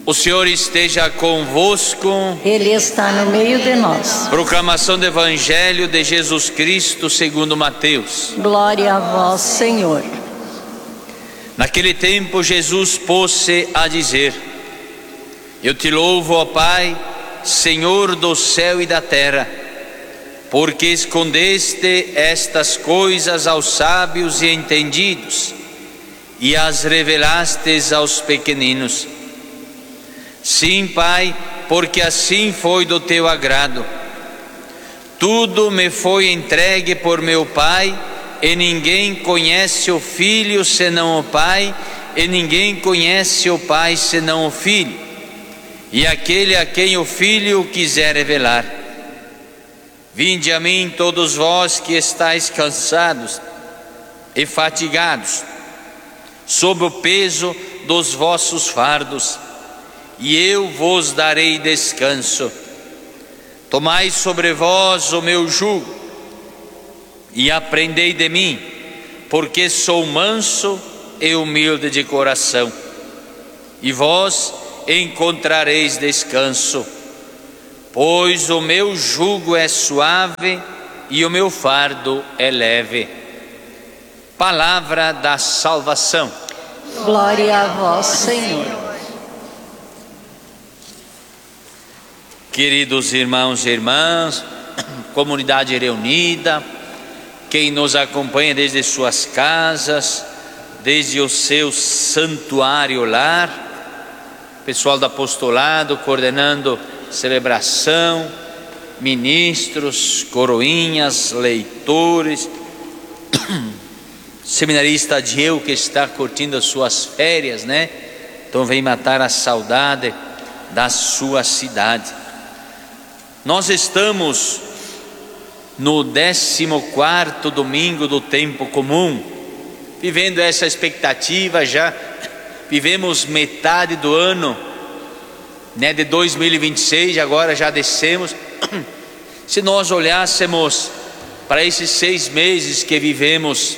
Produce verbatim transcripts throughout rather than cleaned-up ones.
O Senhor esteja convosco. Ele está no meio de nós. Proclamação do Evangelho de Jesus Cristo segundo Mateus. Glória a vós, Senhor. Naquele tempo Jesus pôs-se a dizer: Eu te louvo, ó Pai, Senhor do céu e da terra, porque escondeste estas coisas aos sábios e entendidos e as revelastes aos pequeninos. Sim, Pai, porque assim foi do teu agrado. Tudo me foi entregue por meu Pai, e ninguém conhece o Filho senão o Pai, e ninguém conhece o Pai senão o Filho, e aquele a quem o Filho quiser revelar. Vinde a mim todos vós que estáis cansados e fatigados, sob o peso dos vossos fardos, e eu vos darei descanso. Tomai sobre vós o meu jugo e aprendei de mim, porque sou manso e humilde de coração, e vós encontrareis descanso, pois o meu jugo é suave e o meu fardo é leve. Palavra da salvação. Glória a vós, Senhor. Queridos irmãos e irmãs, comunidade reunida, quem nos acompanha desde suas casas, desde o seu santuário lar, pessoal do apostolado coordenando celebração, ministros, coroinhas, leitores, seminarista Diego que está curtindo as suas férias, né? Então vem matar a saudade da sua cidade. Nós estamos no décimo quarto domingo do tempo comum, vivendo essa expectativa. Já vivemos metade do ano, né, de dois mil e vinte e seis, agora já descemos. Se nós olhássemos para esses seis meses que vivemos,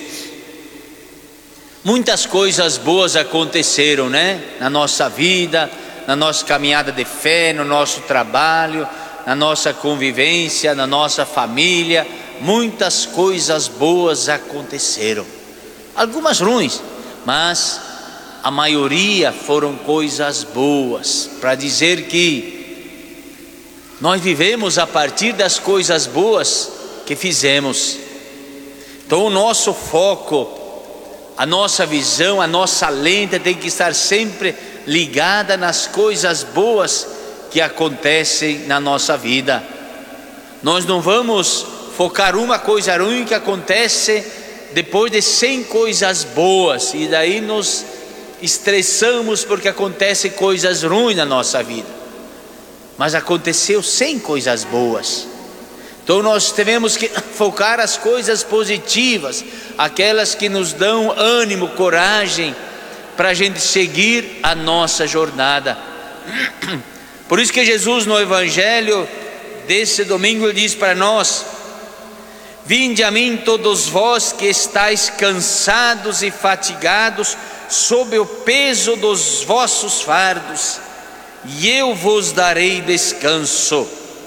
muitas coisas boas aconteceram, né, na nossa vida, na nossa caminhada de fé, no nosso trabalho, na nossa convivência, na nossa família. Muitas coisas boas aconteceram, algumas ruins, mas a maioria foram coisas boas, para dizer que nós vivemos a partir das coisas boas que fizemos. Então o nosso foco, a nossa visão, a nossa lente tem que estar sempre ligada nas coisas boas que acontecem na nossa vida. Nós não vamos focar uma coisa ruim que acontece depois de cem coisas boas, e daí nos estressamos porque acontecem coisas ruins na nossa vida, mas aconteceu cem coisas boas. Então nós devemos que focar as coisas positivas, aquelas que nos dão ânimo, coragem para a gente seguir a nossa jornada. Por isso que Jesus no Evangelho desse domingo ele diz para nós: Vinde a mim todos vós que estáis cansados e fatigados, sob o peso dos vossos fardos, e eu vos darei descanso.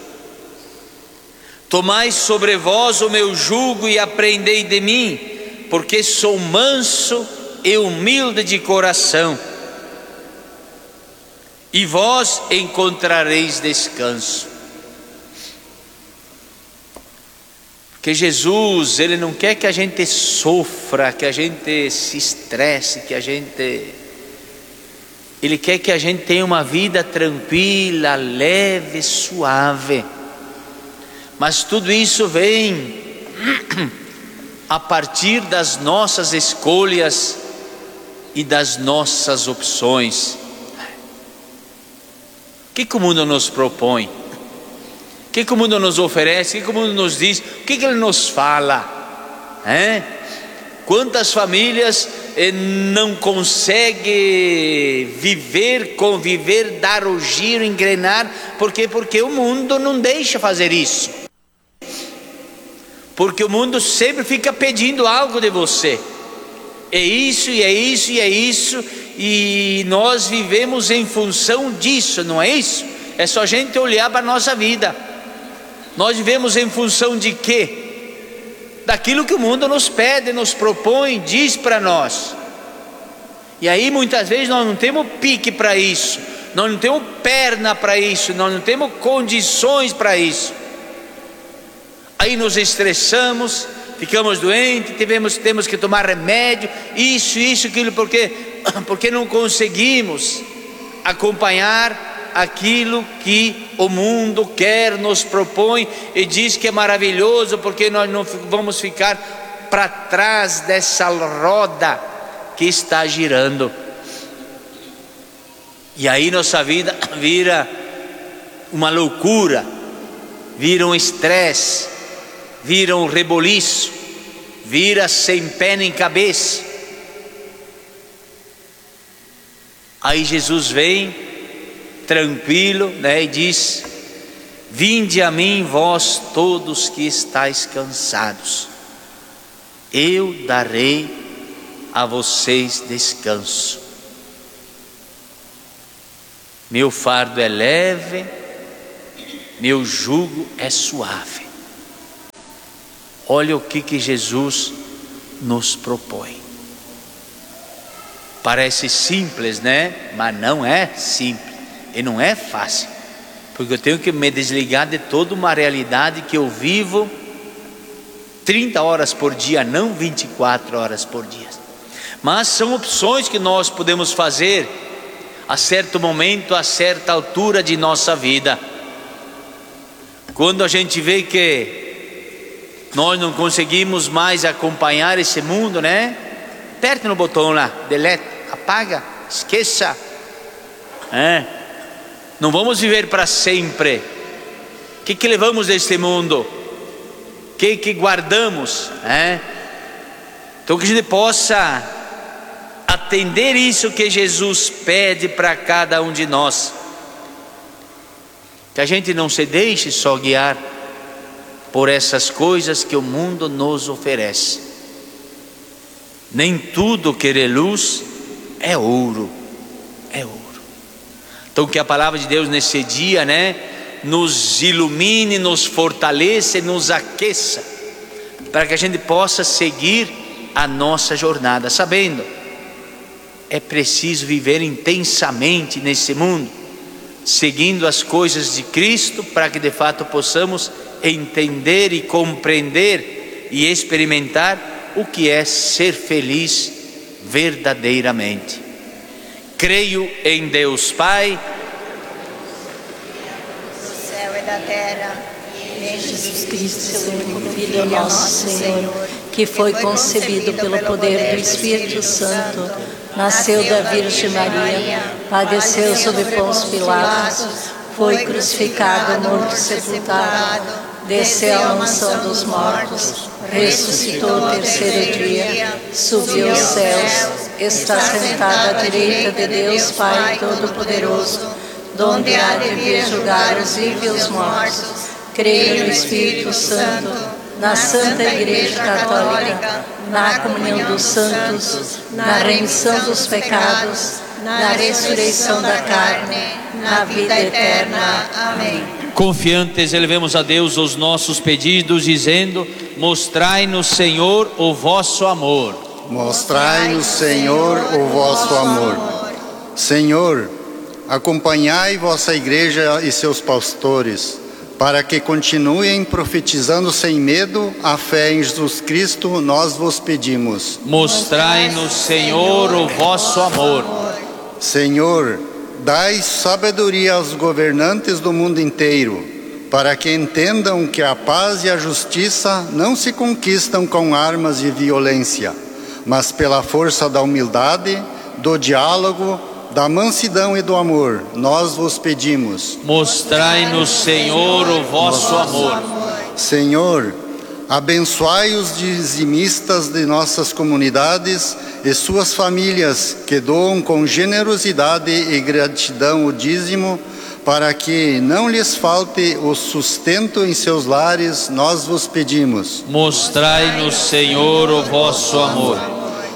Tomai sobre vós o meu jugo e aprendei de mim, porque sou manso e humilde de coração, e vós encontrareis descanso. Porque Jesus, Ele não quer que a gente sofra, que a gente se estresse, que a gente... Ele quer que a gente tenha uma vida tranquila, leve, suave. Mas tudo isso vem a partir das nossas escolhas e das nossas opções. O que, que o mundo nos propõe? O que, que o mundo nos oferece? O que, que o mundo nos diz? O que, que ele nos fala? É? Quantas famílias eh, não conseguem viver, conviver, dar o giro, engrenar? Por quê? Porque o mundo não deixa fazer isso. Porque o mundo sempre fica pedindo algo de você. É isso, e é isso, e é isso, e nós vivemos em função disso, não é isso? É só a gente olhar para a nossa vida. Nós vivemos em função de quê? Daquilo que o mundo nos pede, nos propõe, diz para nós. E aí muitas vezes nós não temos pique para isso, nós não temos perna para isso, nós não temos condições para isso. Aí nos estressamos, ficamos doentes, tivemos, temos que tomar remédio, isso, isso, aquilo, porque, porque não conseguimos acompanhar aquilo que o mundo quer, nos propõe e diz que é maravilhoso, porque nós não vamos ficar para trás dessa roda que está girando. E aí nossa vida vira uma loucura, vira um estresse, vira um reboliço, vira sem pé nem cabeça. Aí Jesus vem tranquilo, né, e diz: vinde a mim vós todos que estáis cansados, eu darei a vocês descanso. Meu fardo é leve, meu jugo é suave. Olha o que que Jesus nos propõe. Parece simples, né? Mas não é simples e não é fácil, porque eu tenho que me desligar de toda uma realidade que eu vivo trinta horas por dia, não vinte e quatro horas por dia. Mas são opções que nós podemos fazer a certo momento, a certa altura de nossa vida. Quando a gente vê que nós não conseguimos mais acompanhar esse mundo, né? Aperte no botão lá, delete, apaga, esqueça. É. Não vamos viver para sempre. O que que levamos deste mundo? O que que guardamos? É. Então que a gente possa atender isso que Jesus pede para cada um de nós, que a gente não se deixe só guiar por essas coisas que o mundo nos oferece. Nem tudo que reluz é ouro, é ouro. Então que a palavra de Deus nesse dia, né, nos ilumine, nos fortaleça, nos aqueça, para que a gente possa seguir a nossa jornada, sabendo é preciso viver intensamente nesse mundo, seguindo as coisas de Cristo, para que de fato possamos entender e compreender e experimentar o que é ser feliz verdadeiramente. Creio em Deus Pai, do céu e da terra, e em Jesus Cristo, seu único Filho nosso Senhor, que foi concebido pelo poder do Espírito Santo, nasceu da Virgem Maria, padeceu sob Pôncio Pilatos, foi crucificado, morto e sepultado, desceu à mansão dos mortos, ressuscitou o terceiro dia, subiu aos céus, está sentado à direita de Deus Pai Todo-Poderoso, donde há de vir julgar os vivos e os mortos. Creio no Espírito Santo, na Santa Igreja Católica, na comunhão dos santos, na remissão dos pecados, na ressurreição da carne, na vida eterna. Amém. Confiantes, elevemos a Deus os nossos pedidos, dizendo: mostrai-nos, Senhor, o vosso amor. Mostrai-nos, Senhor, o vosso amor. Senhor, acompanhai vossa igreja e seus pastores, para que continuem profetizando sem medo a fé em Jesus Cristo, nós vos pedimos. Mostrai-nos, Senhor, o vosso amor. Senhor, dai sabedoria aos governantes do mundo inteiro, para que entendam que a paz e a justiça não se conquistam com armas e violência, mas pela força da humildade, do diálogo, da mansidão e do amor, nós vos pedimos. Mostrai-nos, Senhor, o vosso amor. Senhor, abençoai os dizimistas de nossas comunidades e suas famílias que doam com generosidade e gratidão o dízimo, para que não lhes falte o sustento em seus lares, nós vos pedimos. Mostrai-nos, Senhor, o vosso amor.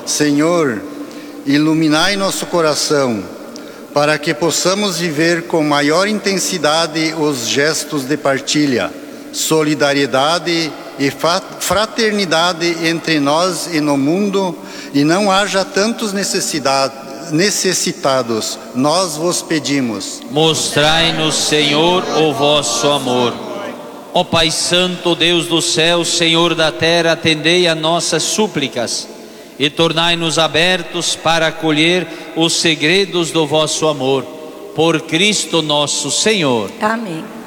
Senhor, iluminai nosso coração, para que possamos viver com maior intensidade os gestos de partilha, solidariedade e fraternidade entre nós e no mundo, e não haja tantos necessitados. Nós vos pedimos. Mostrai-nos, Senhor, o vosso amor. Ó Pai Santo, Deus do céu, Senhor da terra, atendei a nossas súplicas e tornai-nos abertos para acolher os segredos do vosso amor. Por Cristo nosso Senhor. Amém.